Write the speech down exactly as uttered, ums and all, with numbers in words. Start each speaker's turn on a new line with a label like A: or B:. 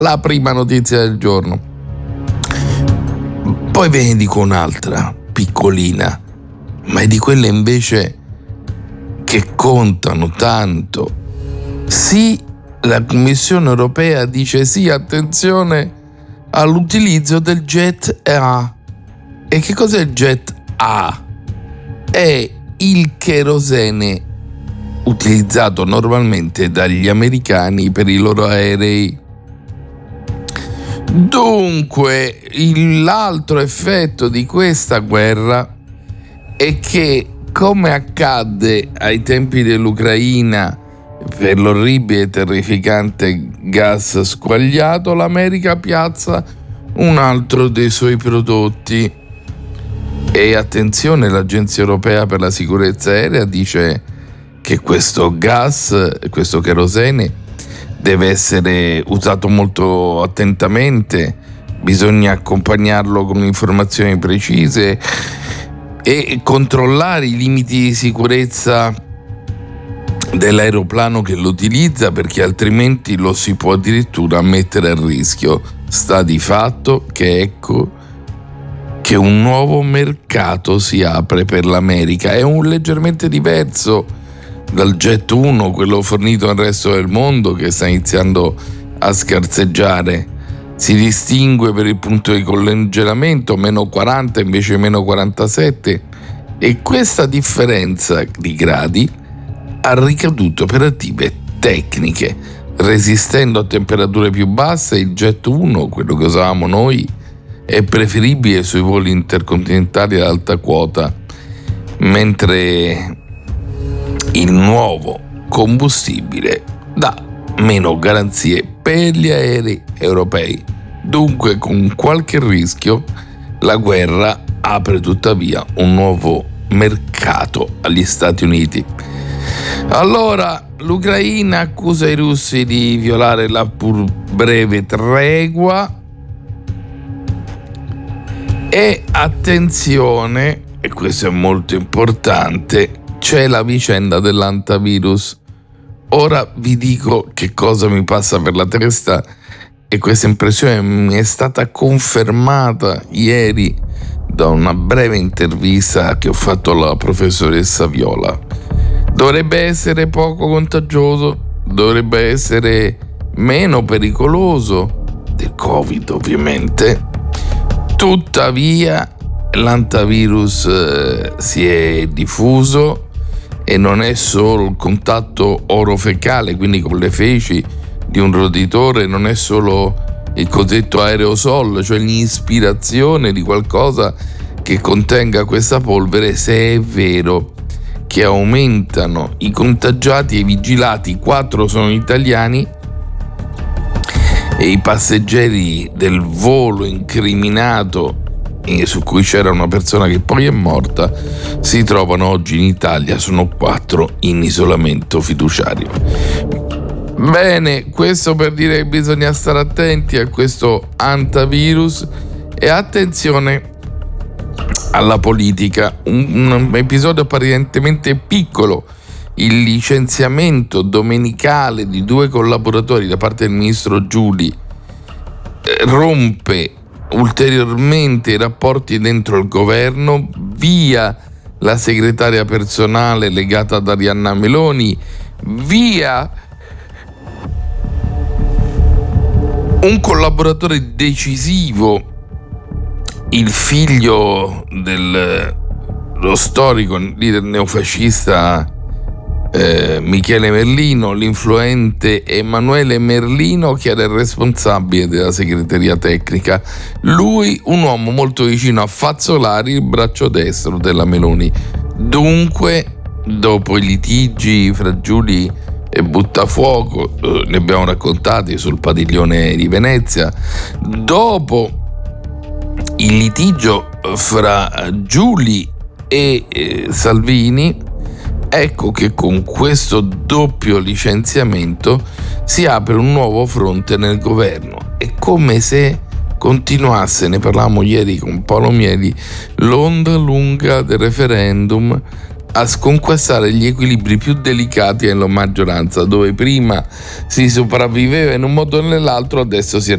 A: la prima notizia del giorno. Poi ve ne dico un'altra, piccolina, ma è di quelle invece che contano tanto. Sì, la Commissione europea dice sì, attenzione all'utilizzo del Jet A. E che cos'è il Jet A? È il kerosene utilizzato normalmente dagli americani per i loro aerei. Dunque, l'altro effetto di questa guerra è che, come accadde ai tempi dell'Ucraina per l'orribile e terrificante gas squagliato, l'America piazza un altro dei suoi prodotti. E attenzione, l'Agenzia Europea per la Sicurezza Aerea dice che questo gas, questo kerosene, deve essere usato molto attentamente, bisogna accompagnarlo con informazioni precise e controllare i limiti di sicurezza dell'aeroplano che lo utilizza, perché altrimenti lo si può addirittura mettere a rischio. Sta di fatto che ecco che un nuovo mercato si apre per l'America. È un leggermente diverso dal Jet uno, quello fornito al resto del mondo, che sta iniziando a scarseggiare. Si distingue per il punto di congelamento, meno quaranta invece meno quarantasette, e questa differenza di gradi ha ricadute operative tecniche. Resistendo a temperature più basse, il Jet uno, quello che usavamo noi, è preferibile sui voli intercontinentali ad alta quota, mentre il nuovo combustibile dà meno garanzie per gli aerei europei. Dunque, con qualche rischio, la guerra apre tuttavia un nuovo mercato agli Stati Uniti. Allora, l'Ucraina accusa i russi di violare la pur breve tregua. E attenzione, e questo è molto importante, c'è la vicenda dell'antivirus. Ora vi dico che cosa mi passa per la testa, e questa impressione mi è stata confermata ieri da una breve intervista che ho fatto alla professoressa Viola. Dovrebbe essere poco contagioso, dovrebbe essere meno pericoloso del Covid, ovviamente. Tuttavia l'antivirus eh, si è diffuso, e non è solo il contatto orofecale, quindi con le feci di un roditore, non è solo il cosiddetto aerosol, cioè l'ispirazione di qualcosa che contenga questa polvere. Se è vero che aumentano i contagiati e i vigilati, quattro sono italiani, e i passeggeri del volo incriminato su cui c'era una persona che poi è morta si trovano oggi in Italia, sono quattro in isolamento fiduciario. Bene, questo per dire che bisogna stare attenti a questo antivirus, e attenzione alla politica. Un, un episodio apparentemente piccolo, il licenziamento domenicale di due collaboratori da parte del ministro Giuli, eh, rompe ulteriormente i rapporti dentro il governo, via la segretaria personale legata ad Arianna Meloni, via un collaboratore decisivo, il figlio del lo storico leader neofascista eh, Michele Merlino, l'influente Emanuele Merlino, che era il responsabile della segreteria tecnica. Lui, un uomo molto vicino a Fazzolari, il braccio destro della Meloni. Dunque, dopo i litigi fra Giuli e Buttafuoco, eh, ne abbiamo raccontati sul padiglione di Venezia, dopo il litigio fra Giuli e eh, Salvini, ecco che con questo doppio licenziamento si apre un nuovo fronte nel governo. È come se continuasse, ne parlavamo ieri con Paolo Mieli, l'onda lunga del referendum a sconquassare gli equilibri più delicati nella maggioranza, dove prima si sopravviveva in un modo o nell'altro, adesso si è